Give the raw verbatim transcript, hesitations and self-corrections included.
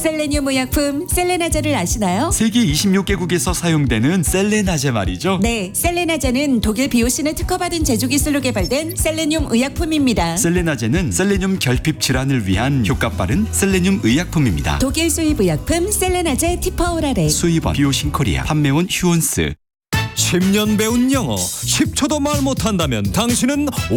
셀레늄 의약품 셀레나제를 아시나요? 세계 이십육 개국에서 사용되는 셀레나제 말이죠. 네, 셀레나제는 독일 비오신을 특허받은 제조 기술로 개발된 셀레늄 의약품입니다. 셀레나제는 셀레늄 결핍 질환을 위한 효과 빠른 셀레늄 의약품입니다. 독일 수입 의약품 셀레나제 티퍼오랄에 수입원 비오신 코리아, 판매원 휴온스. 십 년 배운 영어 십 초도 말 못한다면 당신은